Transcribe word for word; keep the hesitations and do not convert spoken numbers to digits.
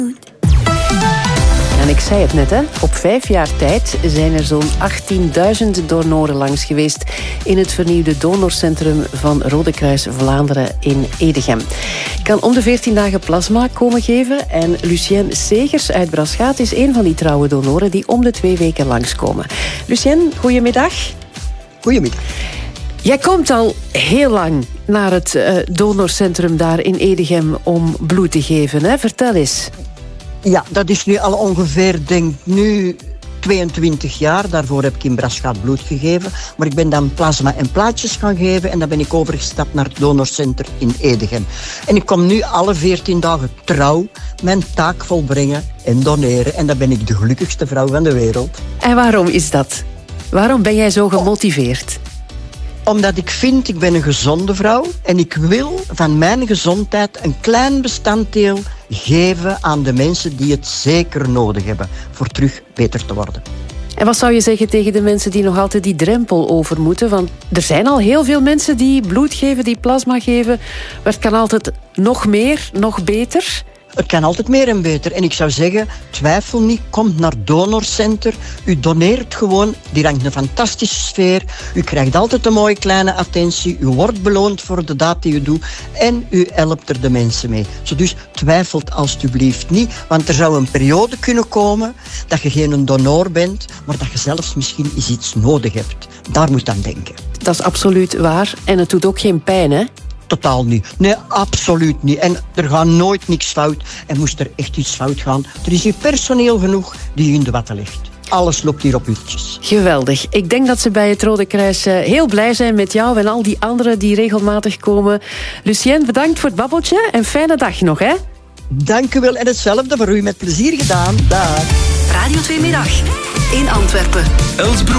En ik zei het net, hè. Op vijf jaar tijd zijn er zo'n achttienduizend donoren langs geweest in het vernieuwde donorcentrum van Rode Kruis Vlaanderen in Edegem. Je kan om de veertien dagen plasma komen geven en Lucien Segers uit Braschaat is een van die trouwe donoren die om de twee weken langskomen. Lucien, goedemiddag. Goedemiddag. Jij komt al heel lang naar het uh, donorcentrum daar in Edegem om bloed te geven, hè? Vertel eens. Ja, dat is nu al ongeveer, denk nu, tweeëntwintig jaar. Daarvoor heb ik in Braschaat bloed gegeven. Maar ik ben dan plasma en plaatjes gaan geven en dan ben ik overgestapt naar het donorcentrum in Edegem. En ik kom nu alle veertien dagen trouw mijn taak volbrengen en doneren. En dan ben ik de gelukkigste vrouw van de wereld. En waarom is dat? Waarom ben jij zo gemotiveerd? Omdat ik vind, ik ben een gezonde vrouw en ik wil van mijn gezondheid een klein bestanddeel geven aan de mensen die het zeker nodig hebben voor terug beter te worden. En wat zou je zeggen tegen de mensen die nog altijd die drempel over moeten? Want er zijn al heel veel mensen die bloed geven, die plasma geven. Maar het kan altijd nog meer, nog beter. Het kan altijd meer en beter. En ik zou zeggen, twijfel niet, kom naar Donorcenter. U doneert gewoon, die hangt een fantastische sfeer. U krijgt altijd een mooie kleine attentie. U wordt beloond voor de daad die u doet. En u helpt er de mensen mee. Zo dus twijfelt alstublieft niet. Want er zou een periode kunnen komen dat je geen donor bent, maar dat je zelfs misschien eens iets nodig hebt. Daar moet je aan denken. Dat is absoluut waar. En het doet ook geen pijn, hè? Totaal niet. Nee, absoluut niet. En er gaat nooit niks fout. En moest er echt iets fout gaan, er is hier personeel genoeg die in de watten ligt. Alles loopt hier op uurtjes. Geweldig. Ik denk dat ze bij het Rode Kruis heel blij zijn met jou en al die anderen die regelmatig komen. Lucien, bedankt voor het babbeltje en fijne dag nog, hè? Dank u wel en hetzelfde voor u, met plezier gedaan. Dag. Radio twee Middag in Antwerpen. Els Broek.